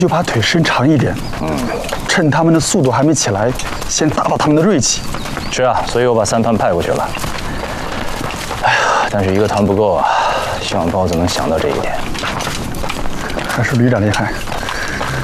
就把腿伸长一点，趁他们的速度还没起来，先打倒他们的锐气。 是啊，所以我把3团派过去了。哎呀，但是1个团不够啊，希望包子能想到这一点。 还是旅长厉害。